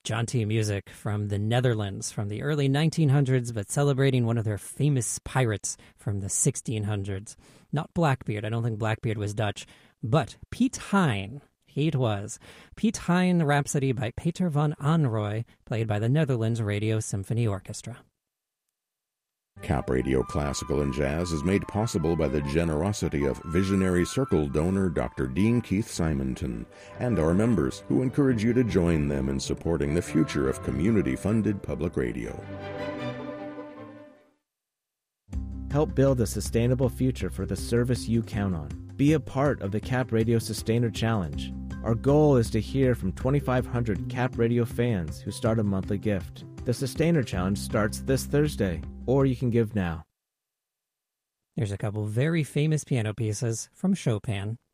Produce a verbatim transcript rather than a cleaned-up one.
jaunty music from the Netherlands from the early nineteen hundreds, but celebrating one of their famous pirates from the sixteen hundreds. Not Blackbeard. I don't think Blackbeard was Dutch, but Piet Hein. He it was. Piet Hein Rhapsody by Peter van Anrooy, played by the Netherlands Radio Symphony Orchestra. Cap Radio Classical and Jazz is made possible by the generosity of visionary Circle donor Doctor Dean Keith Simonton and our members, who encourage you to join them in supporting the future of community-funded public radio. Help build a sustainable future for the service you count on. Be a part of the Cap Radio Sustainer Challenge. Our goal is to hear from twenty-five hundred Cap Radio fans who start a monthly gift. The Sustainer Challenge starts this Thursday, or you can give now. Here's a couple very famous piano pieces from Chopin.